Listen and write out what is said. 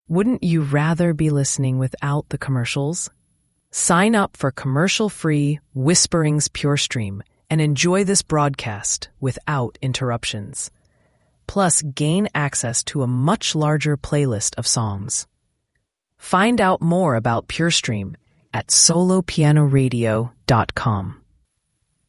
Wouldn't you rather be listening without the commercials? Sign up for commercial-free Whisperings Pure Stream and enjoy this broadcast without interruptions. Plus, gain access to a much larger playlist of songs. Find out more about PureStream at solopianoradio.com.